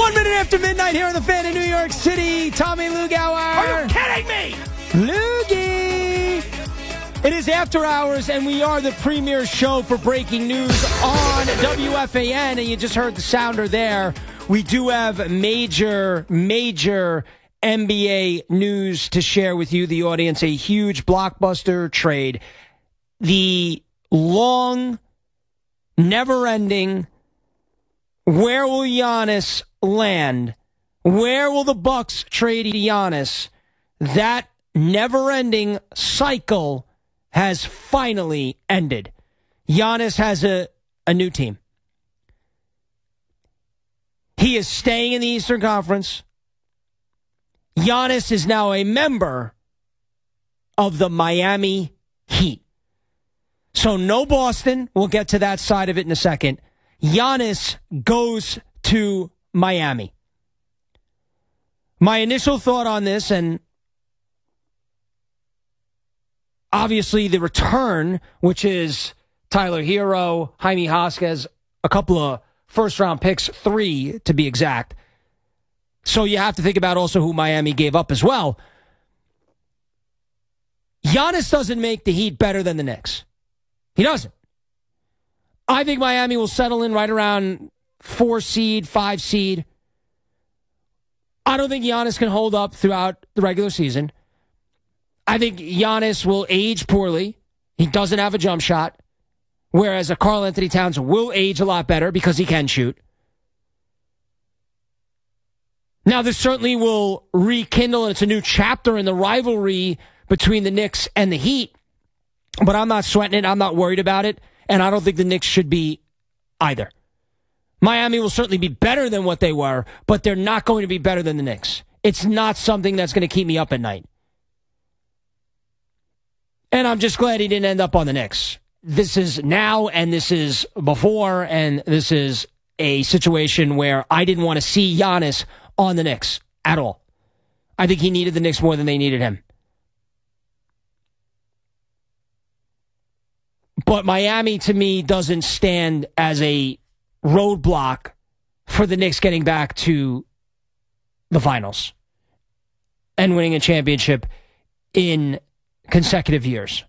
1 minute after midnight here on the Fan in New York City. Tommy Lugauer. Are you kidding me? Loogie. It is After Hours, and we are the premier show for breaking news on WFAN. And you just heard the sounder there. We do have major NBA news to share with you, the audience. A huge blockbuster trade. The long, never-ending, where will Giannis land? Where will the Bucks trade Giannis? That never-ending cycle has finally ended. Giannis has a new team. He is staying in the Eastern Conference. Giannis is now a member of the Miami Heat. So no Boston. We'll get to that side of it in a second. Giannis goes to Miami. My initial thought on this, and obviously the return, which is Tyler Hero, Jaime Jaquez, a couple of first-round picks, 3 to be exact. So you have to think about also who Miami gave up as well. Giannis doesn't make the Heat better than the Knicks. He doesn't. I think Miami will settle in right around 4 seed, 5 seed. I don't think Giannis can hold up throughout the regular season. I think Giannis will age poorly. He doesn't have a jump shot. Whereas a Karl Anthony Towns will age a lot better because he can shoot. Now, this certainly will rekindle, and it's a new chapter in the rivalry between the Knicks and the Heat. But I'm not sweating it. I'm not worried about it. And I don't think the Knicks should be either. Miami will certainly be better than what they were, but they're not going to be better than the Knicks. It's not something that's going to keep me up at night. And I'm just glad he didn't end up on the Knicks. This is now, and this is before, and this is a situation where I didn't want to see Giannis on the Knicks at all. I think he needed the Knicks more than they needed him. But Miami, to me, doesn't stand as a roadblock for the Knicks getting back to the finals and winning a championship in consecutive years.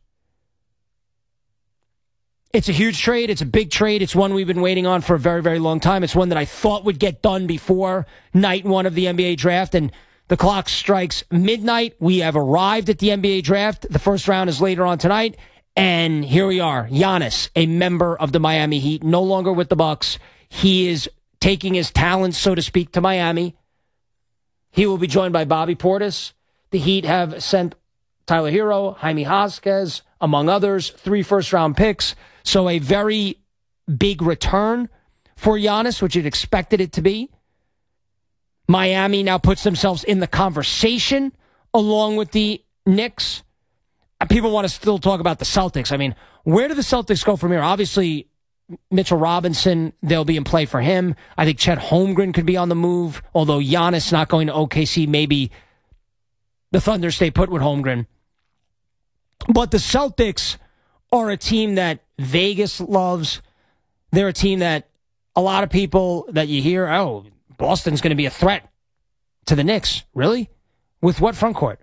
It's a huge trade. It's a big trade. It's one we've been waiting on for a very, very long time. It's one that I thought would get done before night 1 of the NBA draft, and the clock strikes midnight. We have arrived at the NBA draft. The first round is later on tonight. And here we are, Giannis, a member of the Miami Heat, no longer with the Bucks. He is taking his talents, so to speak, to Miami. He will be joined by Bobby Portis. The Heat have sent Tyler Hero, Jaime Jaquez, among others, 3 first-round picks. So a very big return for Giannis, which you'd expected it to be. Miami now puts themselves in the conversation along with the Knicks. People want to still talk about the Celtics. I mean, where do the Celtics go from here? Obviously, Mitchell Robinson, they'll be in play for him. I think Chet Holmgren could be on the move, although Giannis not going to OKC. Maybe the Thunder stay put with Holmgren. But the Celtics are a team that Vegas loves. They're a team that a lot of people that you hear, oh, Boston's going to be a threat to the Knicks. Really? With what front court?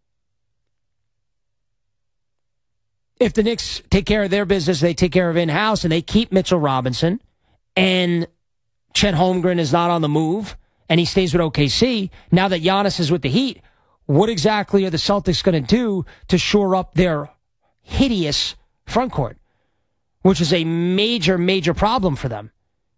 If the Knicks take care of their business, they take care of in-house, and they keep Mitchell Robinson, and Chet Holmgren is not on the move, and he stays with OKC, now that Giannis is with the Heat, what exactly are the Celtics going to do to shore up their hideous front court, which is a major, major problem for them?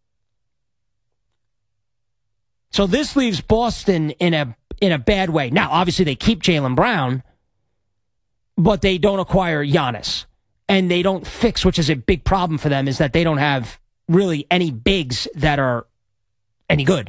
So this leaves Boston in a bad way. Now, obviously, they keep Jaylen Brown, but they don't acquire Giannis. And they don't fix, which is a big problem for them, is that they don't have really any bigs that are any good.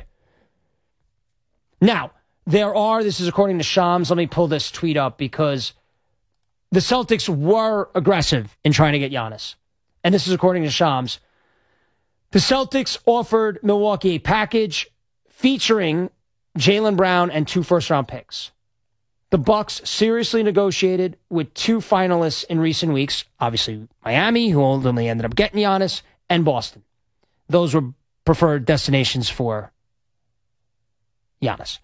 Now, this is according to Shams, let me pull this tweet up, because the Celtics were aggressive in trying to get Giannis. And this is according to Shams. The Celtics offered Milwaukee a package featuring Jaylen Brown and 2 first-round picks. The Bucks seriously negotiated with 2 finalists in recent weeks, obviously Miami, who ultimately ended up getting Giannis, and Boston. Those were preferred destinations for Giannis.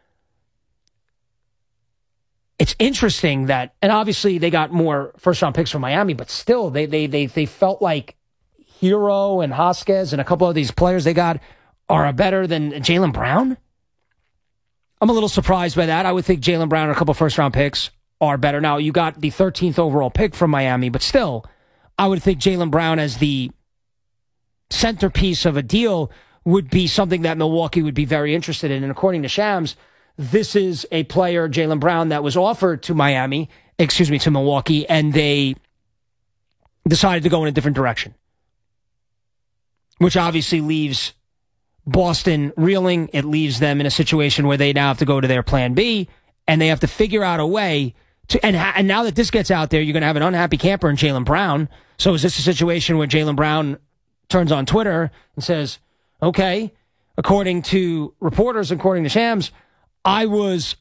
It's interesting that, and obviously they got more first-round picks from Miami, but still, they felt like Hero and Vasquez and a couple of these players they got are better than Jaylen Brown. I'm a little surprised by that. I would think Jaylen Brown and a couple first-round picks are better. Now, you got the 13th overall pick from Miami, but still, I would think Jaylen Brown as the centerpiece of a deal would be something that Milwaukee would be very interested in. And according to Shams, this is a player, Jaylen Brown, that was offered to to Milwaukee, and they decided to go in a different direction, which obviously leaves Boston reeling. It leaves them in a situation where they now have to go to their plan B, and they have to figure out a way to, and now that this gets out there, you're going to have an unhappy camper in Jaylen Brown. So is this a situation where Jaylen Brown turns on Twitter and says, okay, according to reporters, according to Shams, I was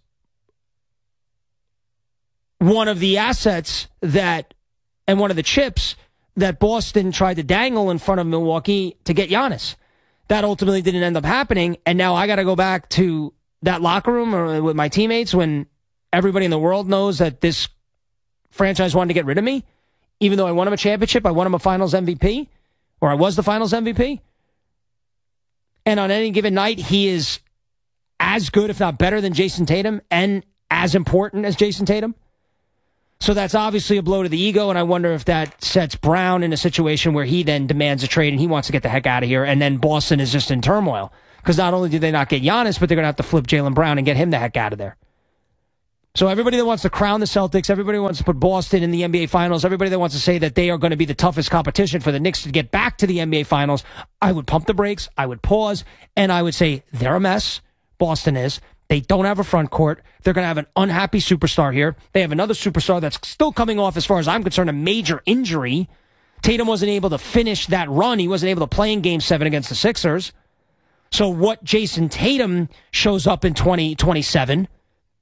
one of the assets and one of the chips that Boston tried to dangle in front of Milwaukee to get Giannis. That ultimately didn't end up happening, and now I got to go back to that locker room or with my teammates when everybody in the world knows that this franchise wanted to get rid of me, even though I won him a championship, I won him a Finals MVP, or I was the Finals MVP. And on any given night, he is as good, if not better, than Jason Tatum, and as important as Jason Tatum. So that's obviously a blow to the ego, and I wonder if that sets Brown in a situation where he then demands a trade and he wants to get the heck out of here, and then Boston is just in turmoil. Because not only do they not get Giannis, but they're going to have to flip Jaylen Brown and get him the heck out of there. So everybody that wants to crown the Celtics, everybody wants to put Boston in the NBA Finals, everybody that wants to say that they are going to be the toughest competition for the Knicks to get back to the NBA Finals, I would pump the brakes, I would pause, and I would say they're a mess. Boston is. They don't have a front court. They're going to have an unhappy superstar here. They have another superstar that's still coming off, as far as I'm concerned, a major injury. Tatum wasn't able to finish that run. He wasn't able to play in Game 7 against the Sixers. So what Jason Tatum shows up in 2027.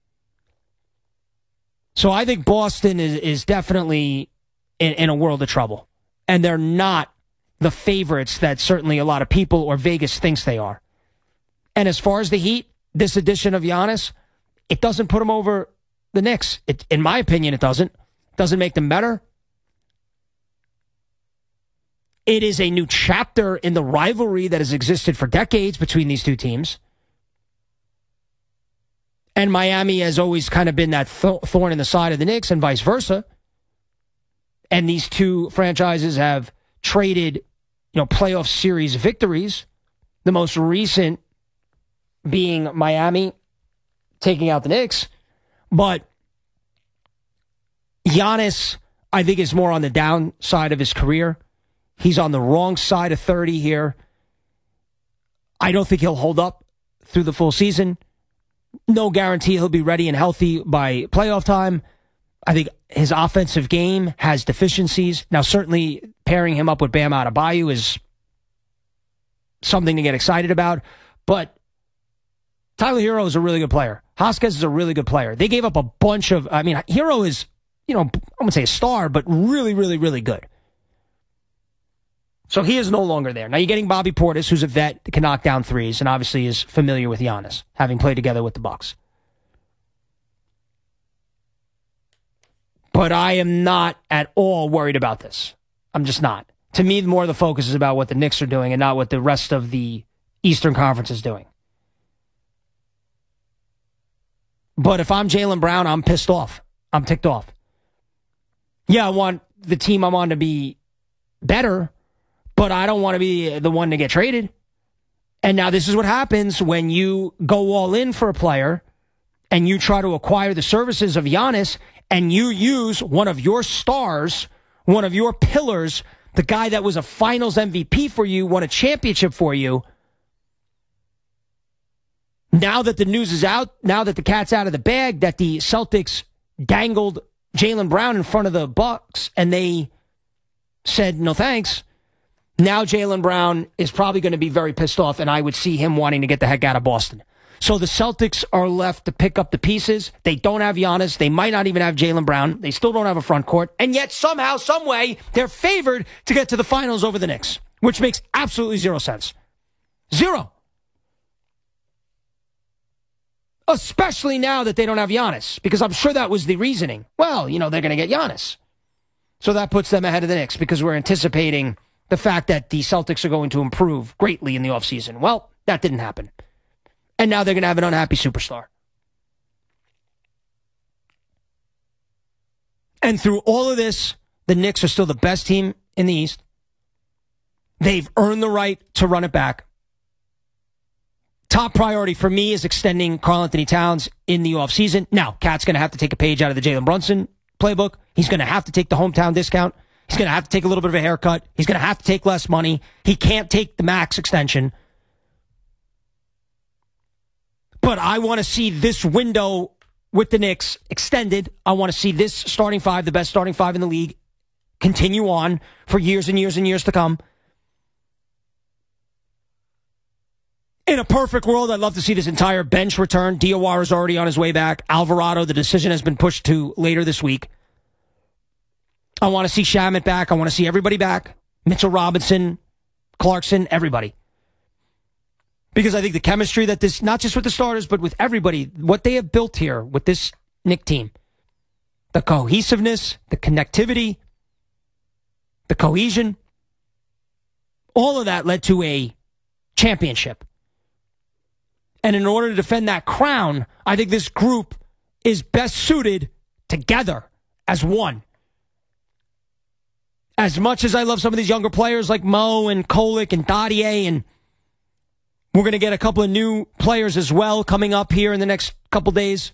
So I think Boston is definitely in a world of trouble. And they're not the favorites that certainly a lot of people or Vegas thinks they are. And as far as the Heat, this edition of Giannis, it doesn't put them over the Knicks. In my opinion, it doesn't. It doesn't make them better. It is a new chapter in the rivalry that has existed for decades between these two teams. And Miami has always kind of been that thorn in the side of the Knicks and vice versa. And these two franchises have traded, playoff series victories. The most recent being Miami taking out the Knicks. But Giannis, I think, is more on the downside of his career. He's on the wrong side of 30 here. I don't think he'll hold up through the full season. No guarantee he'll be ready and healthy by playoff time. I think his offensive game has deficiencies. Now, certainly pairing him up with Bam Adebayo is something to get excited about. But Tyler Hero is a really good player. Vasquez is a really good player. They gave up a bunch of, Hero is, I wouldn't say a star, but really, really, really good. So he is no longer there. Now you're getting Bobby Portis, who's a vet, can knock down threes, and obviously is familiar with Giannis, having played together with the Bucks. But I am not at all worried about this. I'm just not. To me, more of the focus is about what the Knicks are doing and not what the rest of the Eastern Conference is doing. But if I'm Jaylen Brown, I'm pissed off. I'm ticked off. Yeah, I want the team I'm on to be better, but I don't want to be the one to get traded. And now this is what happens when you go all in for a player and you try to acquire the services of Giannis and you use one of your stars, one of your pillars, the guy that was a Finals MVP for you, won a championship for you. Now that the news is out, now that the cat's out of the bag, that the Celtics dangled Jaylen Brown in front of the Bucks and they said no thanks, now Jaylen Brown is probably going to be very pissed off, and I would see him wanting to get the heck out of Boston. So the Celtics are left to pick up the pieces. They don't have Giannis. They might not even have Jaylen Brown. They still don't have a front court. And yet somehow, some way, they're favored to get to the finals over the Knicks, which makes absolutely zero sense. Zero. Especially now that they don't have Giannis, because I'm sure that was the reasoning. Well, they're going to get Giannis. So that puts them ahead of the Knicks because we're anticipating the fact that the Celtics are going to improve greatly in the offseason. Well, that didn't happen. And now they're going to have an unhappy superstar. And through all of this, the Knicks are still the best team in the East. They've earned the right to run it back. Top priority for me is extending Karl-Anthony Towns in the offseason. Now, Cat's going to have to take a page out of the Jalen Brunson playbook. He's going to have to take the hometown discount. He's going to have to take a little bit of a haircut. He's going to have to take less money. He can't take the max extension. But I want to see this window with the Knicks extended. I want to see this starting five, the best starting five in the league, continue on for years and years and years to come. In a perfect world, I'd love to see this entire bench return. Diawara is already on his way back. Alvarado, the decision has been pushed to later this week. I want to see Shamet back. I want to see everybody back. Mitchell Robinson, Clarkson, everybody. Because I think the chemistry that this, not just with the starters, but with everybody, what they have built here with this Knick team, the cohesiveness, the connectivity, the cohesion, all of that led to a championship. And in order to defend that crown, I think this group is best suited together as one. As much as I love some of these younger players like Mo and Kolek and Dadier, and we're going to get a couple of new players as well coming up here in the next couple days.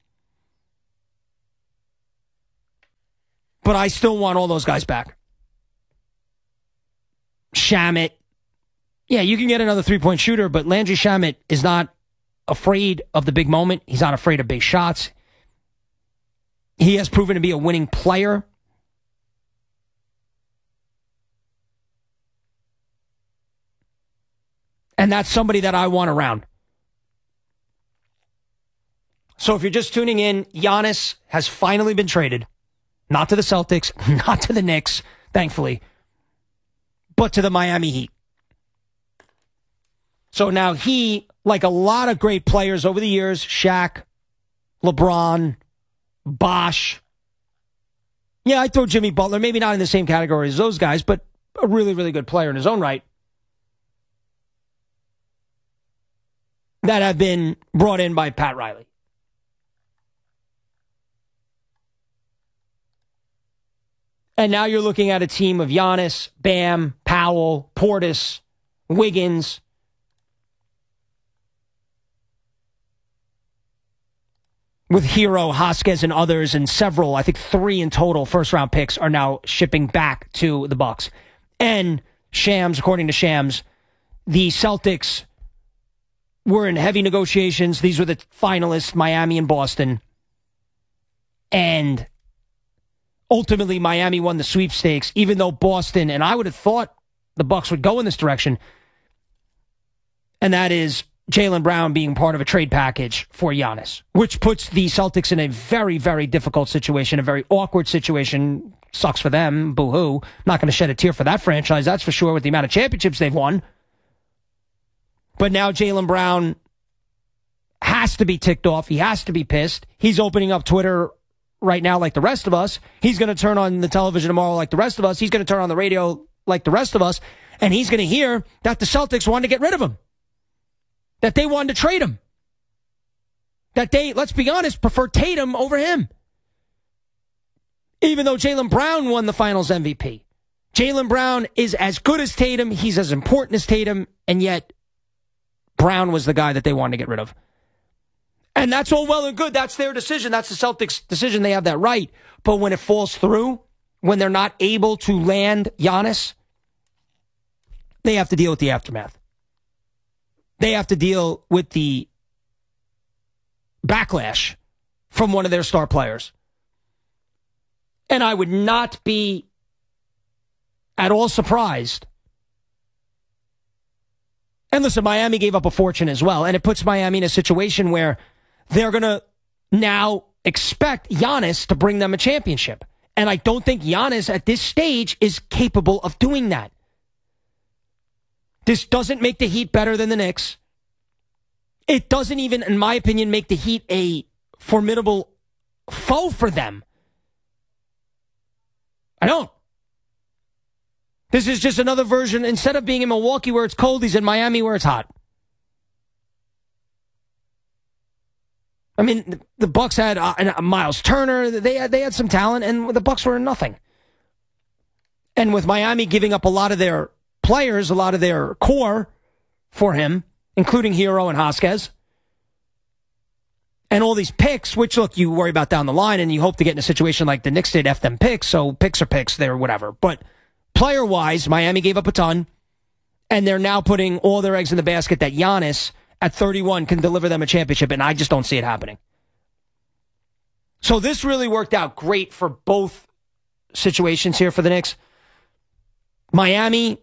But I still want all those guys back. Shamet. Yeah, you can get another three-point shooter, but Landry Shamet is not afraid of the big moment. He's not afraid of big shots. He has proven to be a winning player. And that's somebody that I want around. So if you're just tuning in, Giannis has finally been traded. Not to the Celtics, not to the Knicks, thankfully, but to the Miami Heat. So now he, like a lot of great players over the years, Shaq, LeBron, Bosh. Yeah, I'd throw Jimmy Butler, maybe not in the same category as those guys, but a really, really good player in his own right. That have been brought in by Pat Riley. And now you're looking at a team of Giannis, Bam, Powell, Portis, Wiggins. With Hero, Hoskins, and others, and several, I think 3 in total, first-round picks are now shipping back to the Bucks. And Shams, according to Shams, the Celtics were in heavy negotiations. These were the finalists, Miami and Boston. And ultimately, Miami won the sweepstakes, even though Boston, and I would have thought the Bucks would go in this direction, and that is Jaylen Brown being part of a trade package for Giannis, which puts the Celtics in a very, very difficult situation, a very awkward situation. Sucks for them, boo-hoo. Not going to shed a tear for that franchise, that's for sure, with the amount of championships they've won. But now Jaylen Brown has to be ticked off. He has to be pissed. He's opening up Twitter right now like the rest of us. He's going to turn on the television tomorrow like the rest of us. He's going to turn on the radio like the rest of us. And he's going to hear that the Celtics wanted to get rid of him. That they wanted to trade him. That they, let's be honest, prefer Tatum over him. Even though Jaylen Brown won the Finals MVP. Jaylen Brown is as good as Tatum. He's as important as Tatum. And yet, Brown was the guy that they wanted to get rid of. And that's all well and good. That's their decision. That's the Celtics' decision. They have that right. But when it falls through, when they're not able to land Giannis, they have to deal with the aftermath. They have to deal with the backlash from one of their star players. And I would not be at all surprised. And listen, Miami gave up a fortune as well, and it puts Miami in a situation where they're going to now expect Giannis to bring them a championship. And I don't think Giannis at this stage is capable of doing that. This doesn't make the Heat better than the Knicks. it doesn't even, in my opinion, make the Heat a formidable foe for them. I don't. This is just another version. Instead of being in Milwaukee where it's cold, he's in Miami where it's hot. I mean, the Bucks had Miles Turner. They had some talent, and the Bucks were nothing. And with Miami giving up a lot of their players, a lot of their core for him, including Hero and Vasquez, and all these picks, which, look, you worry about down the line, and you hope to get in a situation like the Knicks did, F them picks, so picks are picks, they're whatever. But player-wise, Miami gave up a ton, and they're now putting all their eggs in the basket that Giannis, at 31, can deliver them a championship, and I just don't see it happening. So this really worked out great for both situations here for the Knicks. Miami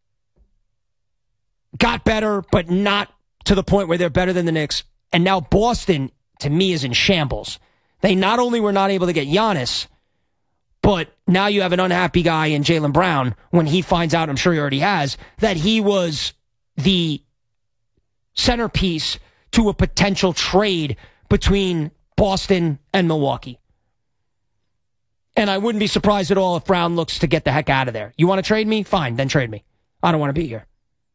got better, but not to the point where they're better than the Knicks. And now Boston, to me, is in shambles. They not only were not able to get Giannis, but now you have an unhappy guy in Jaylen Brown when he finds out, I'm sure he already has, that he was the centerpiece to a potential trade between Boston and Milwaukee. And I wouldn't be surprised at all if Brown looks to get the heck out of there. You want to trade me? Fine, then trade me. I don't want to be here.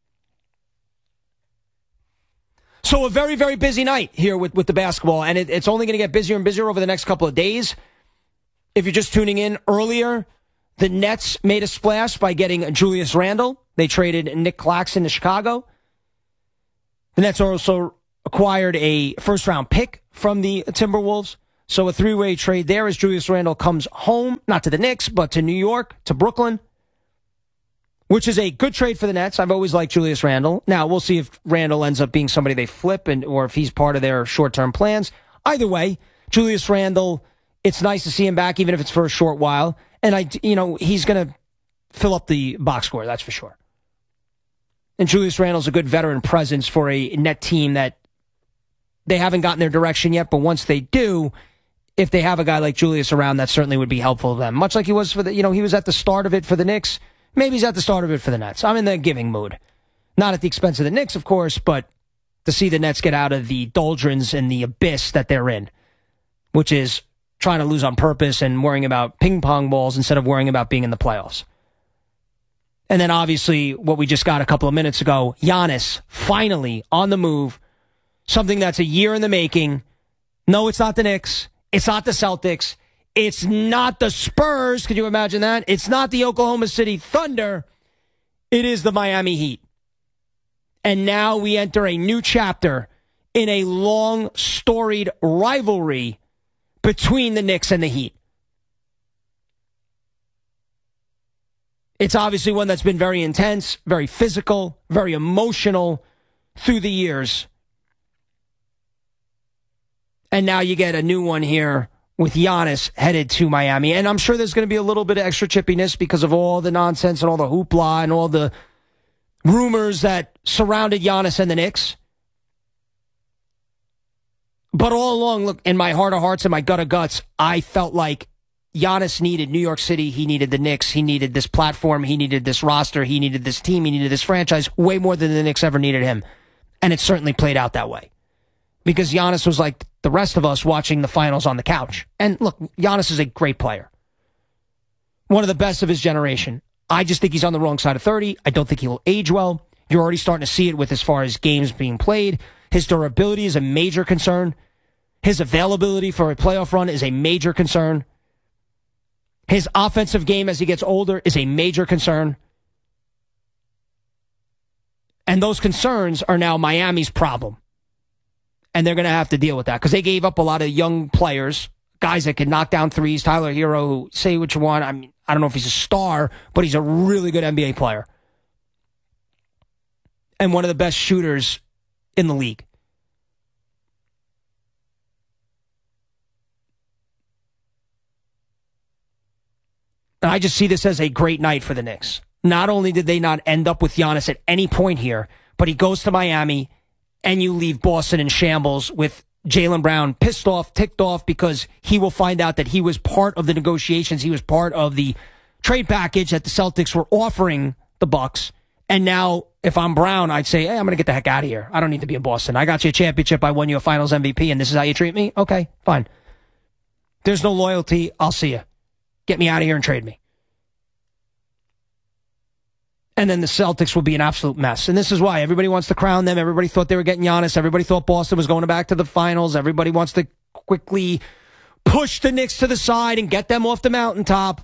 So a very, very busy night here with the basketball, and it's only going to get busier and busier over the next couple of days. If you're just tuning in earlier, the Nets made a splash by getting Julius Randle. They traded Nick Claxton to Chicago. The Nets also acquired a first-round pick from the Timberwolves. So a three-way trade there as Julius Randle comes home, not to the Knicks, but to New York, to Brooklyn, which is a good trade for the Nets. I've always liked Julius Randle. Now, we'll see if Randle ends up being somebody they flip or if he's part of their short-term plans. Either way, Julius Randle, it's nice to see him back, even if it's for a short while. And, he's going to fill up the box score, that's for sure. And Julius Randle's a good veteran presence for a net team that they haven't gotten their direction yet, but once they do, if they have a guy like Julius around, that certainly would be helpful to them. Much like he was for he was at the start of it for the Knicks. Maybe he's at the start of it for the Nets. I'm in the giving mood. Not at the expense of the Knicks, of course, but to see the Nets get out of the doldrums and the abyss that they're in, which is trying to lose on purpose and worrying about ping pong balls instead of worrying about being in the playoffs. And then obviously what we just got a couple of minutes ago, Giannis finally on the move, something that's a year in the making. No, it's not the Knicks. It's not the Celtics. It's not the Spurs. Could you imagine that? It's not the Oklahoma City Thunder. It is the Miami Heat. And now we enter a new chapter in a long, storied rivalry between the Knicks and the Heat. It's obviously one that's been very intense, very physical, very emotional through the years. And now you get a new one here with Giannis headed to Miami. And I'm sure there's going to be a little bit of extra chippiness because of all the nonsense and all the hoopla and all the rumors that surrounded Giannis and the Knicks. But all along, look, in my heart of hearts and my gut of guts, I felt like Giannis needed New York City. He needed the Knicks. He needed this platform. He needed this roster. He needed this team. He needed this franchise way more than the Knicks ever needed him. And it certainly played out that way. Because Giannis was like the rest of us watching the finals on the couch. And look, Giannis is a great player. One of the best of his generation. I just think he's on the wrong side of 30. I don't think he will age well. You're already starting to see it with as far as games being played. His durability is a major concern. His availability for a playoff run is a major concern. His offensive game as he gets older is a major concern. And those concerns are now Miami's problem. And they're going to have to deal with that because they gave up a lot of young players, guys that can knock down threes. Tyler Hero, who, say what you want. I mean, I don't know if he's a star, but he's a really good NBA player. And one of the best shooters in the league. And I just see this as a great night for the Knicks. Not only did they not end up with Giannis at any point here, but he goes to Miami, and you leave Boston in shambles with Jaylen Brown pissed off, ticked off, because he will find out that he was part of the negotiations. He was part of the trade package that the Celtics were offering the Bucks. And now if I'm Brown, I'd say, hey, I'm going to get the heck out of here. I don't need to be in Boston. I got you a championship. I won you a finals MVP, and this is how you treat me? Okay, fine. There's no loyalty. I'll see you. Get me out of here and trade me. And then the Celtics will be an absolute mess. And this is why everybody wants to crown them. Everybody thought they were getting Giannis. Everybody thought Boston was going back to the finals. Everybody wants to quickly push the Knicks to the side and get them off the mountaintop.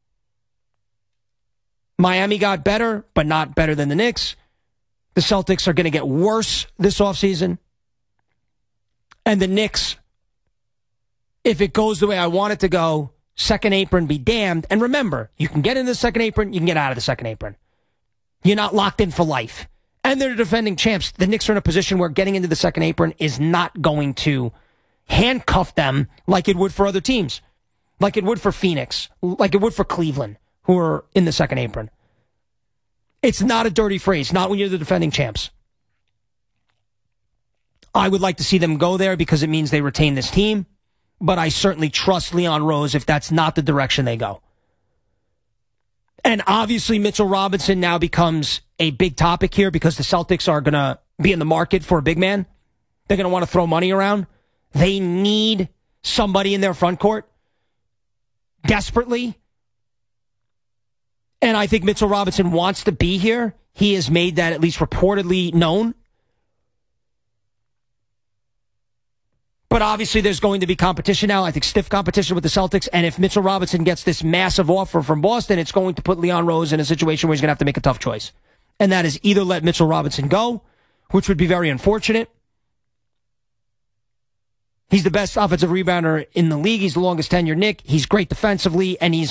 Miami got better, but not better than the Knicks. The Celtics are going to get worse this offseason. And the Knicks, if it goes the way I want it to go, second apron be damned. And remember, you can get into the second apron, you can get out of the second apron. You're not locked in for life. And they're defending champs. The Knicks are in a position where getting into the second apron is not going to handcuff them like it would for other teams. Like it would for Phoenix. Like it would for Cleveland, who are in the second apron. It's not a dirty phrase, not when you're the defending champs. I would like to see them go there because it means they retain this team, but I certainly trust Leon Rose if that's not the direction they go. And obviously Mitchell Robinson now becomes a big topic here because the Celtics are going to be in the market for a big man. They're going to want to throw money around. They need somebody in their front court desperately. And I think Mitchell Robinson wants to be here. He has made that at least reportedly known. But obviously there's going to be competition now. I think stiff competition with the Celtics. And if Mitchell Robinson gets this massive offer from Boston, it's going to put Leon Rose in a situation where he's going to have to make a tough choice. And that is either let Mitchell Robinson go, which would be very unfortunate. He's the best offensive rebounder in the league. He's the longest tenured Knick. He's great defensively, and he's